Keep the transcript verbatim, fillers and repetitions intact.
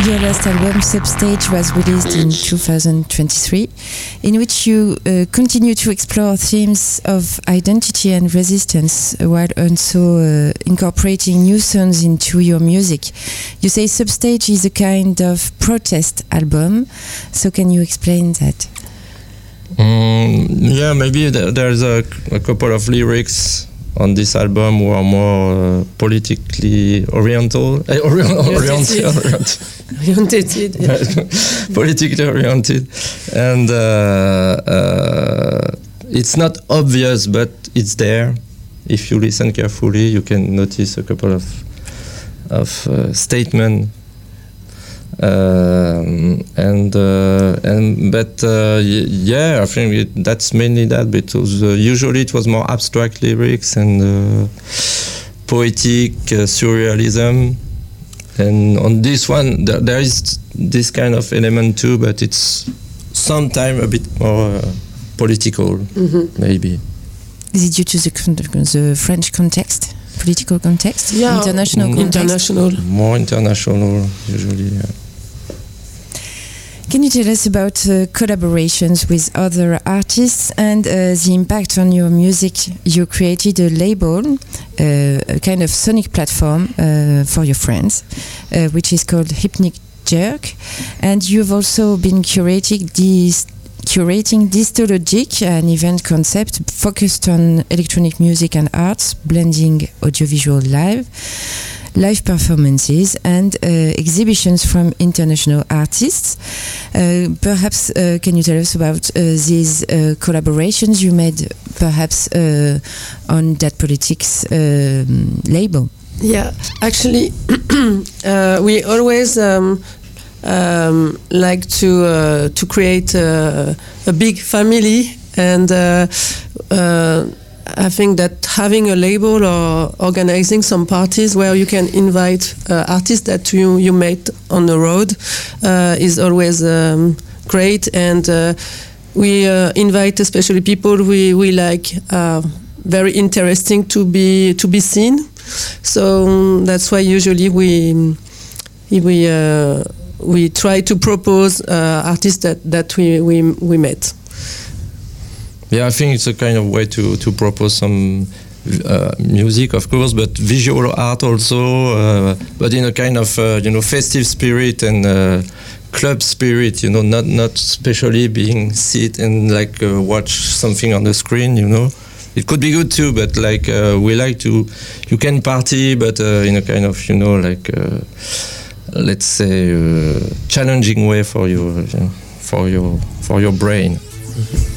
Your last album, Substage, was released in two thousand twenty-three, in which you uh, continue to explore themes of identity and resistance while also uh, incorporating new sounds into your music. You say Substage is a kind of protest album, so can you explain that? Um, yeah, maybe th- there's a, a couple of lyrics on this album who are more uh, politically oriental, eh, ori- oriented, oriented, oriented, yeah. politically oriented, and uh, uh, it's not obvious, but it's there. If you listen carefully, you can notice a couple of of uh, statements. Um, and uh, and but uh, y- yeah, I think it, that's mainly that, because uh, usually it was more abstract lyrics and uh, poetic uh, surrealism, and on this one there, there is this kind of element too, but it's sometimes a bit more uh, political, mm-hmm. maybe. Is it due to the, con- the French context, political context, yeah, international mm, context? International, more international usually. Yeah. Can you tell us about uh, collaborations with other artists and uh, the impact on your music? You created a label, uh, a kind of sonic platform uh, for your friends, uh, which is called Hypnic Jerk, and you've also been curating this curating Distologic, an event concept focused on electronic music and arts, blending audiovisual live, live performances and uh, exhibitions from international artists. Uh, perhaps uh, can you tell us about uh, these uh, collaborations you made, perhaps uh, on that politics um, label? Yeah, actually, uh, we always um, um, like to uh, to create a, a big family, and uh, uh, I think that having a label or organizing some parties where you can invite uh, artists that you, you met on the road uh, is always um, great, and uh, we uh, invite especially people we, we like uh, very interesting to be to be seen. So um, that's why usually we we uh, we try to propose uh, artists that, that we, we we met. Yeah, I think it's a kind of way to, to propose some uh, music, of course, but visual art also, uh, but in a kind of uh, you know festive spirit and uh, club spirit. You know, not not especially being sit and like uh, watch something on the screen. You know, it could be good too, but like uh, we like to, you can party, but uh, in a kind of you know like uh, let's say uh, challenging way for your you know, for your for your brain. Mm-hmm.